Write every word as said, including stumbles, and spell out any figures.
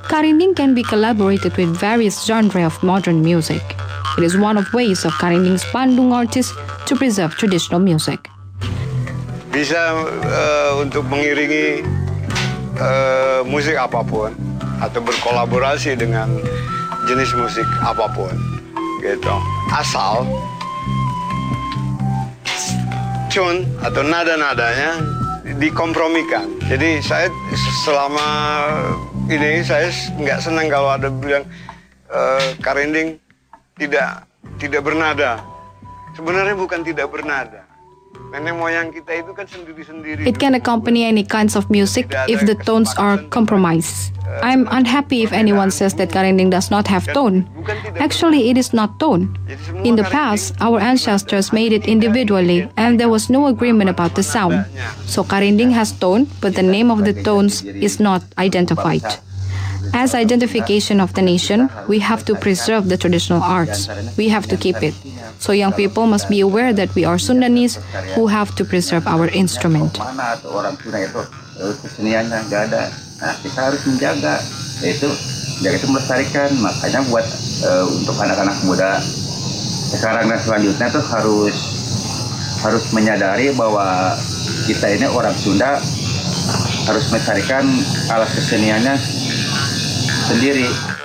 Karinding can be collaborated with various genres of modern music. It is one of ways of Karinding's Bandung artists to preserve traditional music. Bisa uh, untuk mengiringi uh, musik apapun atau berkolaborasi dengan jenis musik apapun, gitu. Asal tune atau nada-nadanya dikompromikan. Jadi saya selama ini saya nggak senang kalau ada bilang uh, Karinding tidak tidak bernada. Sebenarnya bukan tidak bernada. Nenek moyang kita itu kan sendiri-sendiri. It can accompany any kinds of music if the tones are compromised. I'm unhappy if anyone says that Karinding does not have tone. Actually, it is not tone. In the past, our ancestors made it individually and there was no agreement about the sound. So Karinding has tone, but the name of the tones is not identified. As identification of the nation, we have to preserve the traditional arts. We have to keep it. So young people must be aware that we are Sundanese who have to preserve our instrument. Orang Sunda itu keseniannya nggak ada. Nah, kita harus menjaga. Itu jaga itu melestarikan. Makanya buat uh, untuk anak-anak muda sekarang dan selanjutnya tuh harus harus menyadari bahwa kita ini orang Sunda harus melestarikan alat keseniannya sendiri.